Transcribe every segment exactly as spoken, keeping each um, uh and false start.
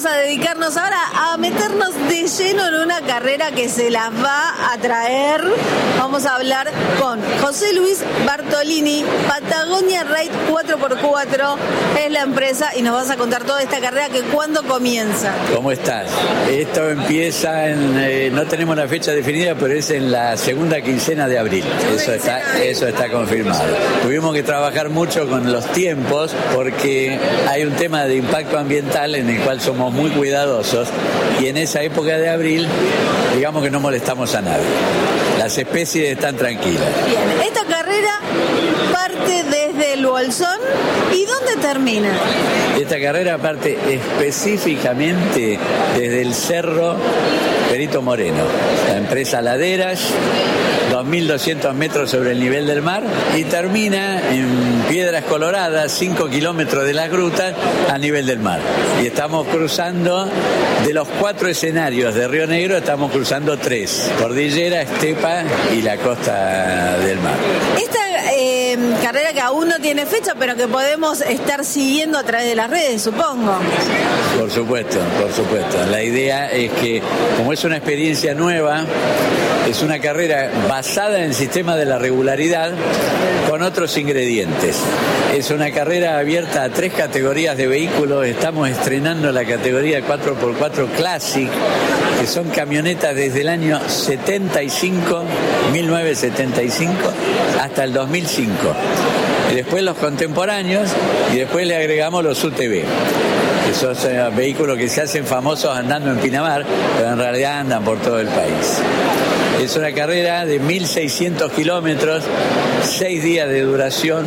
a dedicarnos ahora a meternos de lleno en una carrera que se las va a traer. Vamos a hablar con José Luis Bartolini. Patagonia Ride cuatro por cuatro es la empresa y nos vas a contar toda esta carrera que cuándo comienza. ¿Cómo estás? Esto empieza en, eh, no tenemos la fecha definida, pero es en la segunda quincena de abril. Eso está, eso está confirmado. Tuvimos que trabajar mucho con los tiempos porque hay un tema de impacto ambiental en el cual somos muy cuidadosos y en esa época de abril, digamos que no molestamos a nadie. Las especies están tranquilas. Bien, esta carrera parte desde el Bolsón y ¿dónde termina? Esta carrera parte específicamente desde el Cerro Perito Moreno, la empresa Laderas, dos mil doscientos metros sobre el nivel del mar, y termina en Piedras Coloradas, cinco kilómetros de las grutas a nivel del mar. Y estamos cruzando, de los cuatro escenarios de Río Negro, estamos cruzando tres: cordillera, estepa y la costa del mar. Esta eh, carrera que aún no tiene fecha, pero que podemos estar siguiendo a través de las redes, supongo. Por supuesto, por supuesto. La idea es que, como es una experiencia nueva, es una carrera basada en el sistema de la regularidad con otros ingredientes. Es una carrera abierta a tres categorías de vehículos. Estamos estrenando la categoría cuatro por cuatro Classic, que son camionetas desde el año setenta y cinco, mil novecientos setenta y cinco, hasta el dos mil cinco. Y después los contemporáneos y después le agregamos los U T V. Que son eh, vehículos que se hacen famosos andando en Pinamar, pero en realidad andan por todo el país. Es una carrera de mil seiscientos kilómetros, seis días de duración,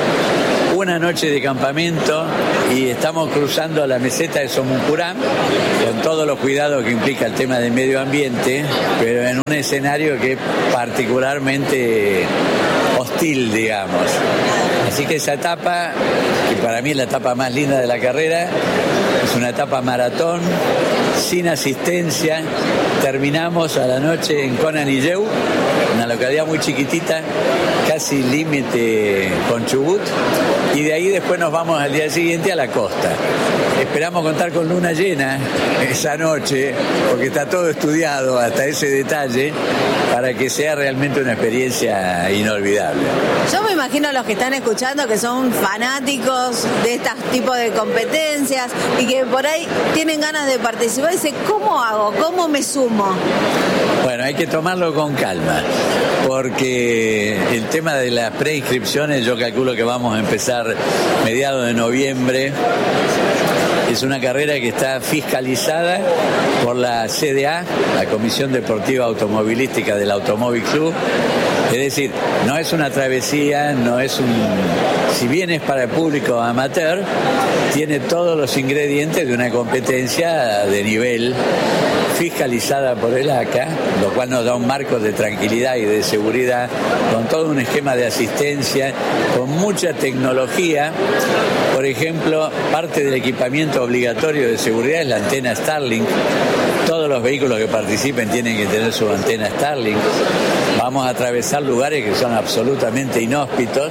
una noche de campamento, y estamos cruzando la meseta de Somuncurá con todos los cuidados que implica el tema del medio ambiente, pero en un escenario que es particularmente hostil, digamos. Así que esa etapa, que para mí es la etapa más linda de la carrera, es una etapa maratón, sin asistencia. Terminamos a la noche en Conanilleu, una localidad muy chiquitita, casi límite con Chubut, y de ahí después nos vamos al día siguiente a la costa. Esperamos contar con luna llena esa noche, porque está todo estudiado hasta ese detalle, para que sea realmente una experiencia inolvidable. Yo me imagino a los que están escuchando que son fanáticos de este tipo de competencias y que por ahí tienen ganas de participar y dicen, ¿cómo hago? ¿Cómo me sumo? Bueno, hay que tomarlo con calma, porque el tema de las preinscripciones, yo calculo que vamos a empezar mediados de noviembre. Es una carrera que está fiscalizada por la C D A, la Comisión Deportiva Automovilística del Automóvil Club. Es decir, no es una travesía, no es un... Si bien es para el público amateur, tiene todos los ingredientes de una competencia de nivel, fiscalizada por el A C A, lo cual nos da un marco de tranquilidad y de seguridad, con todo un esquema de asistencia, con mucha tecnología. Por ejemplo, parte del equipamiento obligatorio de seguridad es la antena Starlink. Todos los vehículos que participen tienen que tener su antena Starlink. Vamos a atravesar lugares que son absolutamente inhóspitos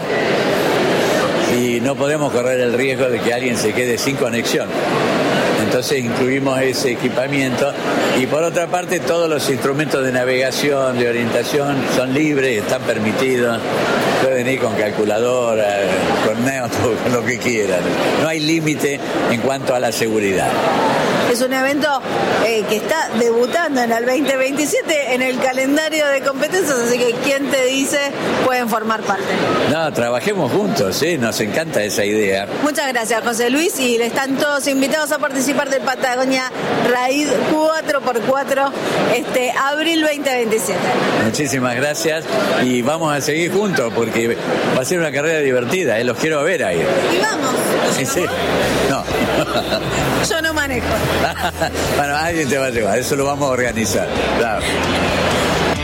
y no podemos correr el riesgo de que alguien se quede sin conexión. Entonces incluimos ese equipamiento, y por otra parte todos los instrumentos de navegación, de orientación son libres, están permitidos. Pueden ir con calculadora, con notebook, con lo que quieran. No hay límite en cuanto a la seguridad. Es un evento eh, que está debutando en el veinte veintisiete en el calendario de competencias, así que quien te dice pueden formar parte. No, trabajemos juntos, ¿sí? Nos encanta esa idea. Muchas gracias, José Luis, y están todos invitados a participar del Patagonia Ride cuatro por cuatro este abril veinte veintisiete. Muchísimas gracias, y vamos a seguir juntos porque va a ser una carrera divertida, ¿eh? Los quiero ver ahí. Y vamos. ¿Sí? Sí. No. Yo no manejo. Bueno, alguien te va a llevar, eso lo vamos a organizar. Claro.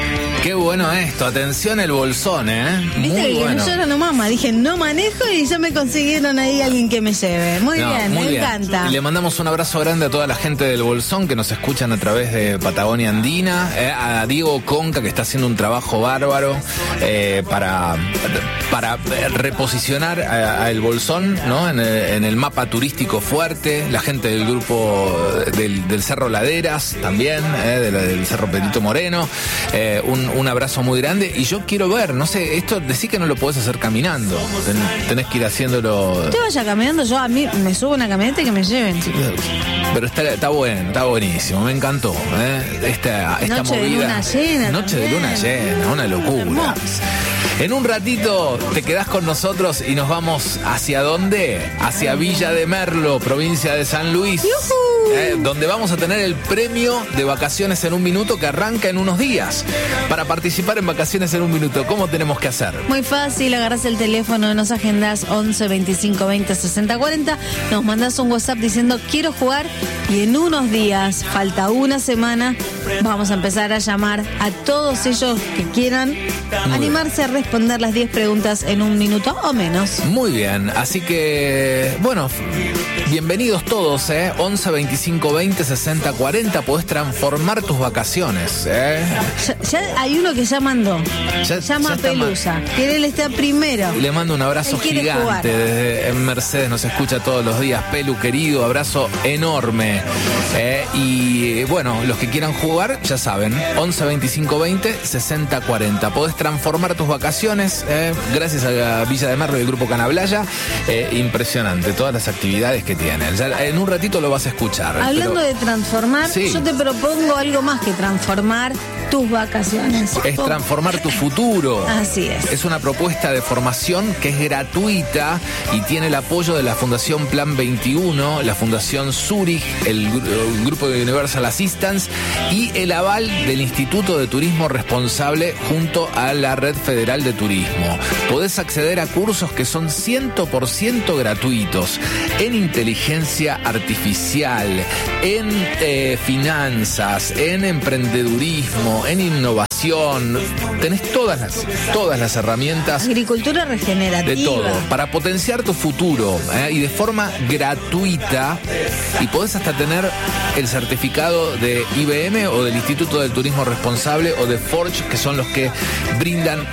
Qué bueno esto, atención el bolsón, ¿eh? Muy Viste que bueno. yo no mamá, dije no manejo y ya me consiguieron ahí alguien que me lleve. Muy No, bien, muy me bien. encanta. Y le mandamos un abrazo grande a toda la gente del Bolsón que nos escuchan a través de Patagonia Andina, eh, a Diego Conca que está haciendo un trabajo bárbaro eh, para, para reposicionar a, a el Bolsón, ¿no? En el, en el mapa turístico fuerte, la gente del grupo del, del Cerro Laderas también, eh, del, del Cerro Pedrito Moreno, eh, un, un abrazo muy grande. Y yo quiero ver, no sé, esto decí que no lo podés hacer caminando, Ten, tenés que ir haciéndolo. Te vaya caminando, yo a mí me subo a una camioneta y que me lleven. Pero está, está bueno, está buenísimo, me encantó, ¿eh? Esta, esta Noche movida. de luna llena. Noche de luna también. llena, una locura. Hermoso. En un ratito te quedás con nosotros y nos vamos hacia dónde? Hacia Villa de Merlo, provincia de San Luis. Eh, donde vamos a tener el premio de Vacaciones en un Minuto que arranca en unos días. Para participar en Vacaciones en un Minuto, ¿cómo tenemos que hacer? Muy fácil, agarrás el teléfono, nos agendás once veinticinco veinte sesenta cuarenta, nos mandás un WhatsApp diciendo quiero jugar y en unos días, falta una semana, vamos a empezar a llamar a todos ellos que quieran animarse a responder las diez preguntas en un minuto o menos. Muy bien, así que, bueno, bienvenidos todos, ¿eh? once veinticinco veinte sesenta cuarenta, podés transformar tus vacaciones, ¿eh? Ya, ya hay uno que ya mandó, Ya- llama ya a está Pelusa, que él está primero. Le mando un abrazo Él quiere gigante jugar. desde en Mercedes, nos escucha todos los días. Pelu, querido, abrazo enorme. Eh, y bueno, los que quieran jugar, ya saben, once veinticinco veinte sesenta cuarenta. Podés transformar tus vacaciones, eh, gracias a Villa de Merlo y el Grupo Canablaya. Eh, impresionante, todas las actividades que tienen. Ya en un ratito lo vas a escuchar. Hablando pero de transformar, Sí. yo te propongo algo más que transformar tus vacaciones. es Pon- transformar tu futuro. Así es. Es una propuesta de formación que es gratuita y tiene el apoyo de la Fundación Plan veintiuno, la Fundación Zurich, el, gru- el Grupo de Universal Assistance y el aval del Instituto de Turismo Responsable junto a la Red Federal de Turismo. Podés acceder a cursos que son cien por ciento gratuitos en inteligencia artificial, en eh, finanzas, en emprendedurismo, en innovación. Tenés todas las, todas las herramientas Agricultura regenerativa. de todo para potenciar tu futuro, ¿eh? Y de forma gratuita, y podés hasta tener el certificado de I B M o del Instituto del Turismo Responsable o de Forge, que son los que brindan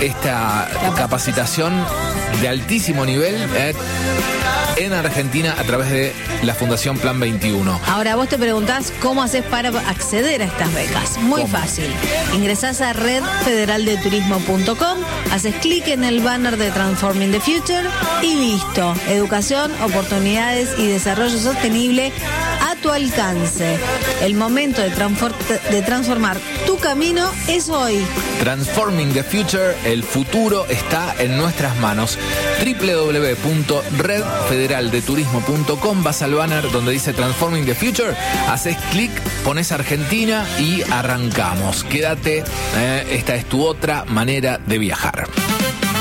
esta capacitación de altísimo nivel, ¿eh? En Argentina a través de la Fundación Plan veintiuno. Ahora vos te preguntás cómo haces para acceder a estas becas. Muy ¿Cómo? fácil. Ingresás a red federal de turismo punto com, haces clic en el banner de Transforming the Future y listo. Educación, oportunidades y desarrollo sostenible a tu alcance. El momento de, transfor- de transformar tu camino es hoy. Transforming the Future, el futuro está en nuestras manos. doble u doble u doble u punto red federal de turismo punto com, vas al banner donde dice Transforming the Future, haces clic, pones Argentina y arrancamos. Quédate, eh, esta es tu otra manera de viajar.